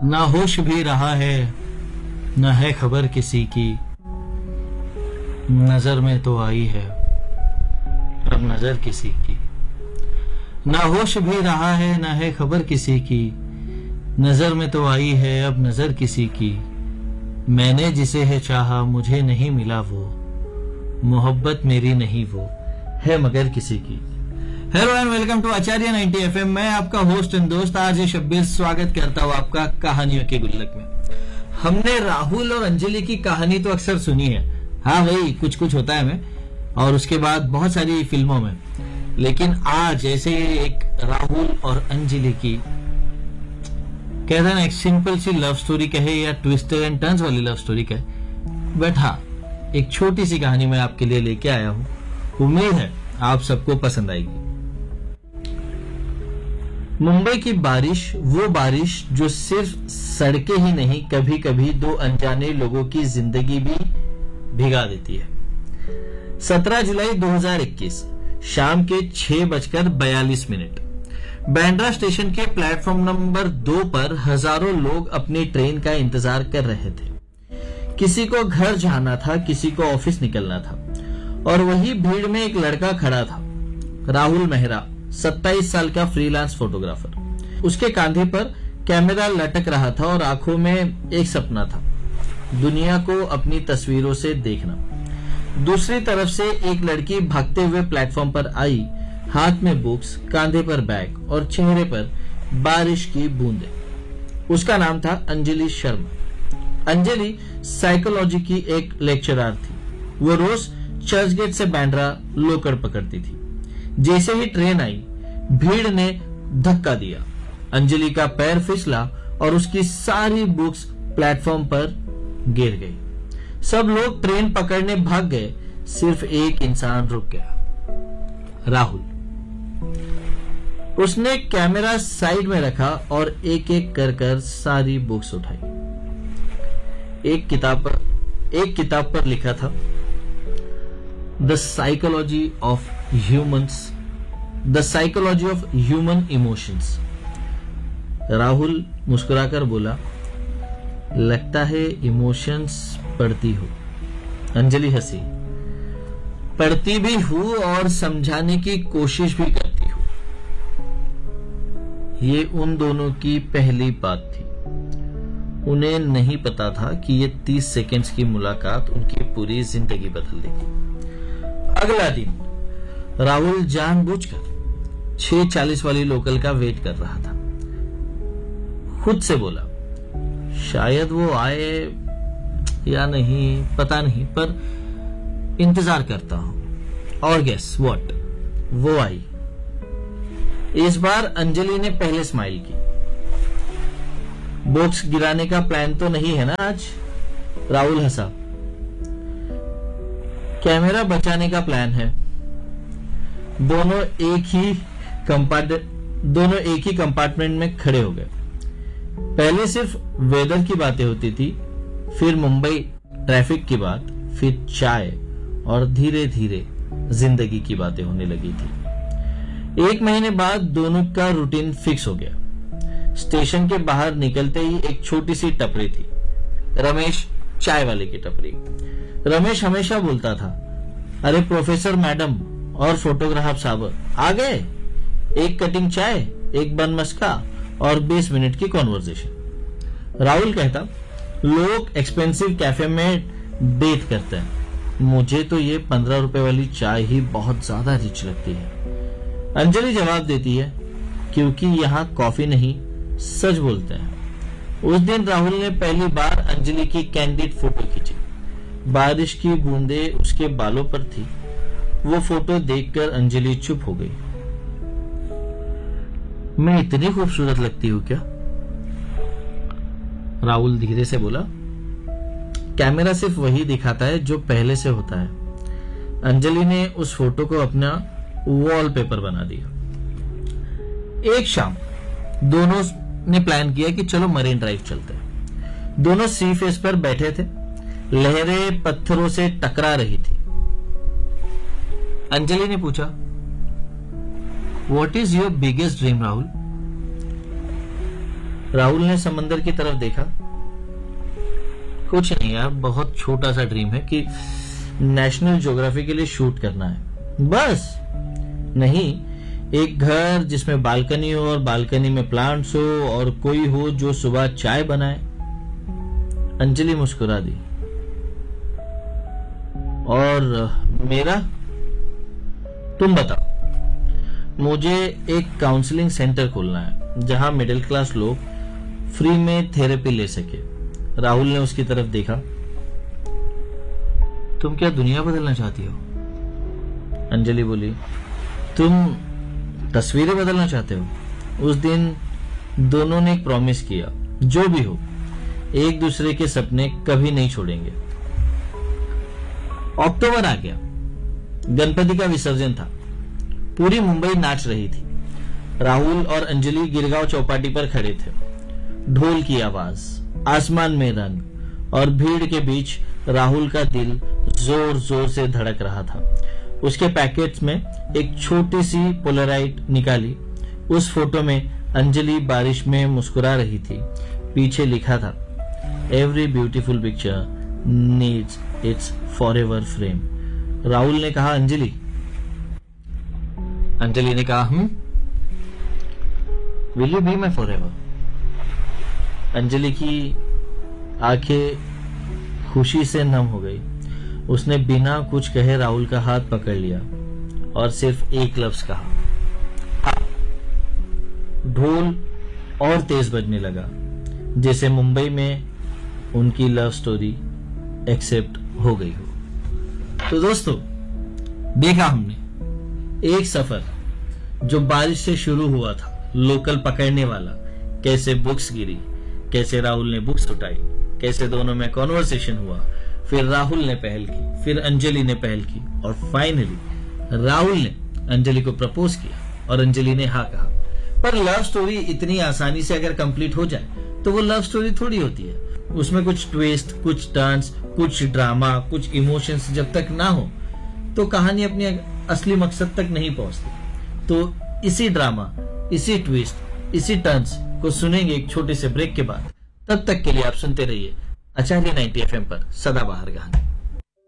ना होश भी रहा है, न है खबर किसी की, नजर में तो आई है अब नजर किसी की। ना होश भी रहा है, न है खबर किसी की, नजर में तो आई है अब नजर किसी की। मैंने जिसे है चाहा मुझे नहीं मिला वो, मोहब्बत मेरी नहीं वो है मगर किसी की। Hello and welcome to Acharya 90 FM। मैं आपका होस्ट एंड दोस्त आज शब्बीर स्वागत करता हूँ आपका कहानियों के गुल्लक में। हमने राहुल और अंजलि की कहानी तो अक्सर सुनी है, हाँ भाई कुछ कुछ होता है में, और उसके बाद बहुत सारी फिल्मों में। लेकिन आज ऐसे एक राहुल और अंजलि की कहते हैं ना, एक सिंपल सी लव स्टोरी कहे या ट्विस्टर एंड टर्न्स वाली लव स्टोरी कहे, बट हाँ एक छोटी सी कहानी मैं आपके लिए लेके आया हूँ। उम्मीद है आप सबको पसंद आएगी। मुंबई की बारिश, वो बारिश जो सिर्फ सड़कें ही नहीं कभी कभी दो अनजाने लोगों की जिंदगी भी भिगा देती है। 17 जुलाई 2021 शाम के 6:42 बांद्रा स्टेशन के प्लेटफॉर्म नंबर 2 पर हजारों लोग अपनी ट्रेन का इंतजार कर रहे थे। किसी को घर जाना था, किसी को ऑफिस निकलना था, और वही भीड़ में एक लड़का खड़ा था, राहुल मेहरा, 27 साल का फ्रीलांस फोटोग्राफर। उसके कांधे पर कैमरा लटक रहा था और आंखों में एक सपना था, दुनिया को अपनी तस्वीरों से देखना। दूसरी तरफ से एक लड़की भागते हुए प्लेटफॉर्म पर आई, हाथ में बुक्स, कांधे पर बैग और चेहरे पर बारिश की बूंदें। उसका नाम था अंजलि शर्मा। अंजलि साइकोलॉजी की एक लेक्चरर थी। वो रोज चर्च गेट से बांद्रा लोकल पकड़ती थी। जैसे ही ट्रेन आई, भीड़ ने धक्का दिया, अंजलि का पैर फिसला और उसकी सारी बुक्स प्लेटफॉर्म पर गिर गई। सब लोग ट्रेन पकड़ने भाग गए, सिर्फ एक इंसान रुक गया, राहुल। उसने कैमरा साइड में रखा और एक एक कर सारी बुक्स उठाई। एक किताब पर लिखा था, the psychology of human emotions. Rahul मुस्कुराकर बोला, लगता है इमोशंस पढ़ती हो। अंजलि हंसी, पढ़ती भी हूं और समझाने की कोशिश भी करती हूं। ये उन दोनों की पहली बात थी। उन्हें नहीं पता था कि ये 30 सेकेंड्स की मुलाकात उनकी पूरी जिंदगी बदल देगी। अगला दिन राहुल जानबूझकर 6:40 वाली लोकल का वेट कर रहा था। खुद से बोला, शायद वो आए या नहीं पता नहीं, पर इंतजार करता हूं। और गेस व्हाट, वो आई। इस बार अंजलि ने पहले स्माइल की। बॉक्स गिराने का प्लान तो नहीं है ना आज? राहुल हंसा। कैमरा बचाने का प्लान है। दोनों एक ही कंपार्टमेंट में खड़े हो गए। पहले सिर्फ वेदर की बातें होती थी, फिर मुंबई ट्रैफिक की बात, फिर चाय, और धीरे धीरे जिंदगी की बातें होने लगी थी। 1 महीने बाद दोनों का रूटीन फिक्स हो गया। स्टेशन के बाहर निकलते ही एक छोटी सी टपरी थी, रमेश चाय वाले की टपरी। रमेश हमेशा बोलता था, अरे प्रोफेसर मैडम और फोटोग्राफर साहब आ गए, एक कटिंग चाय, एक बन मस्का और 20 मिनट की कॉन्वर्सेशन। राहुल कहता, लोग एक्सपेंसिव कैफे में डेट करते हैं, मुझे तो ये 15 रुपए वाली चाय ही बहुत ज्यादा रिच लगती है। अंजलि जवाब देती है, क्योंकि यहाँ कॉफी नहीं सच बोलते हैं। उस दिन राहुल ने पहली बार अंजलि की कैंडिड फोटो खींची। बारिश की बूंदें उसके बालों पर थी। वो फोटो देखकर अंजलि चुप हो गई। मैं इतनी खूबसूरत लगती हूँ क्या? राहुल धीरे से बोला, कैमरा सिर्फ वही दिखाता है जो पहले से होता है। अंजलि ने उस फोटो को अपना वॉलपेपर बना दिया। एक शाम दोनों ने प्लान किया कि चलो मरीन ड्राइव चलते हैं। दोनों सी फेस पर बैठे थे, लहरें पत्थरों से टकरा रही थी। अंजलि ने पूछा, what is your biggest dream Rahul? Rahul ने समंदर की तरफ देखा। कुछ नहीं यार, बहुत छोटा सा ड्रीम है कि नेशनल ज्योग्राफी के लिए शूट करना है, बस। नहीं, एक घर जिसमें बालकनी हो और बालकनी में प्लांट्स हो और कोई हो जो सुबह चाय बनाए। अंजलि मुस्कुरा दी। और मेरा? तुम बताओ। मुझे एक काउंसलिंग सेंटर खोलना है जहां मिडिल क्लास लोग फ्री में थेरेपी ले सके। राहुल ने उसकी तरफ देखा। तुम क्या दुनिया बदलना चाहती हो? अंजलि बोली। तुम तस्वीरें बदलना चाहते हो? उस दिन दोनों ने एक प्रॉमिस किया, जो भी हो एक दूसरे के सपने कभी नहीं छोड़ेंगे। अक्टूबर आ गया, गणपति का विसर्जन था। पूरी मुंबई नाच रही थी। राहुल और अंजलि गिरगांव चौपाटी पर खड़े थे। ढोल की आवाज, आसमान में रंग और भीड़ के बीच राहुल का दिल जोर जोर से धड़क रहा था। उसके पैकेट्स में एक छोटी सी पोलराइड निकाली। उस फोटो में अंजलि बारिश में मुस्कुरा रही थी। पीछे लिखा था, every beautiful picture needs it's forever frame. Rahul ने कहा, अंजलि। अंजलि ने कहा, will you be my forever? Anjali की आंखें खुशी से नम हो गई। उसने बिना कुछ कहे राहुल का हाथ पकड़ लिया और सिर्फ एक लफ्ज कहा, हाँ। ढोल और तेज बजने लगा, जैसे मुंबई में उनकी लव स्टोरी एक्सेप्ट हो गई हो। तो दोस्तों, देखा हमने एक सफर जो बारिश से शुरू हुआ था, लोकल पकड़ने वाला, कैसे बुक्स गिरी, कैसे राहुल ने बुक्स उठाई, कैसे दोनों में कॉन्वर्सेशन हुआ, फिर राहुल ने पहल की, फिर अंजलि ने पहल की और फाइनली राहुल ने अंजलि को प्रपोज किया और अंजलि ने हाँ कहा। पर लव स्टोरी इतनी आसानी से अगर कंप्लीट हो जाए तो वो लव स्टोरी थोड़ी होती है। उसमें कुछ ट्विस्ट, कुछ टर्न्स, कुछ ड्रामा, कुछ इमोशंस जब तक ना हो तो कहानी अपनी असली मकसद तक नहीं पहुंचती। तो इसी ड्रामा, इसी ट्विस्ट, इसी टर्न्स को सुनेंगे एक छोटे से ब्रेक के बाद। तब तक के लिए आप सुनते रहिए आचार्य 90 FM पर सदाबहार कहानी।